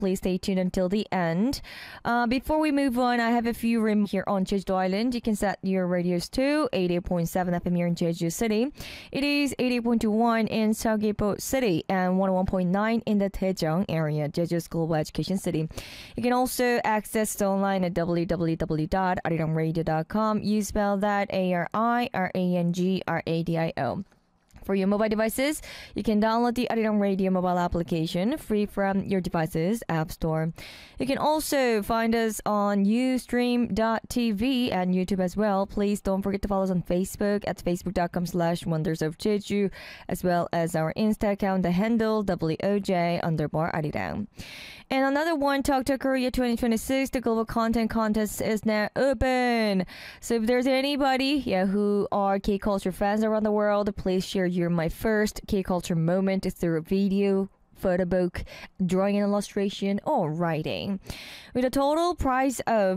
Please stay tuned until the end. Before we move on, I have a few rooms here on Jeju Island. You can set your radios to 88.7 FM here in Jeju City. It is 88.21 in Seogwipo City and 101.9 in the Daejeong area, Jeju's global education city. You can also access it online at www.arirangradio.com. You spell that ARIRANGRADIO. For your mobile devices, you can download the Arirang Radio mobile application free from your device's app store. You can also find us on Ustream.tv and YouTube as well. Please don't forget to follow us on Facebook at facebook.com/Wonders of Jeju, as well as our Insta account, the handle WOJ_Arirang. And another one, Talk to Korea 2026, the global content contest is now open. So if there's anybody who are K-culture fans around the world, please share your My First K-culture moment through a video, photo book, drawing and illustration, or writing. With a total prize of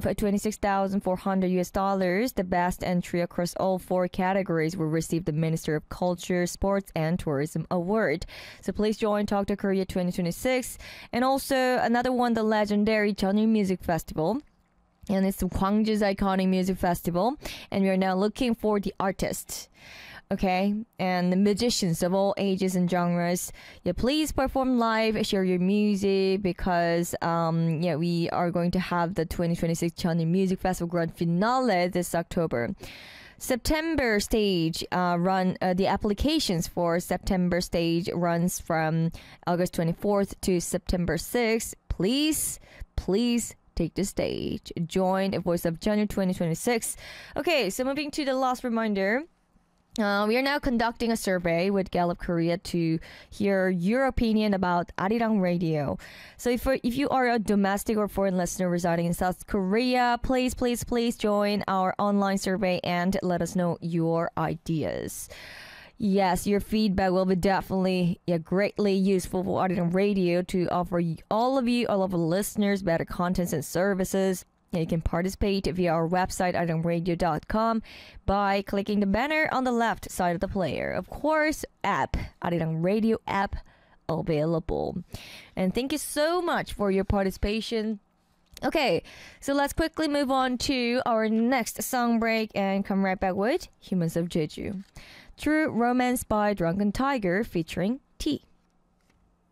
$26,400, the best entry across all 4 categories will receive the Minister of Culture, Sports and Tourism Award. So please join Talk to Korea 2026. And also another one, the legendary Jeonju Music Festival. And it's Gwangju's iconic music festival. And we are now looking for the artists. Okay, and the musicians of all ages and genres. Please perform live, share your music, because we are going to have the 2026 Jeonju Music Festival Grand Finale this October. September stage the applications for September stage runs from August 24th to September 6th. Please take the stage. Join a Voice of Jeonju 2026. Okay, so moving to the last reminder. We are now conducting a survey with Gallup Korea to hear your opinion about Arirang Radio. So if you are a domestic or foreign listener residing in South Korea, please join our online survey and let us know your ideas. Yes, your feedback will be definitely greatly useful for Arirang Radio to offer all of our listeners better contents and services. You can participate via our website, arirangradio.com, by clicking the banner on the left side of the player. Of course, Arirang Radio app available. And thank you so much for your participation. Okay, so let's quickly move on to our next song break and come right back with Humans of Jeju. True Romance by Drunken Tiger featuring